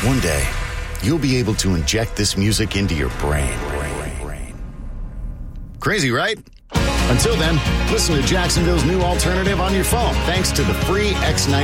One day, you'll be able to inject this music into your brain. Crazy, right? Until then, listen to Jacksonville's new alternative on your phone thanks to the free X90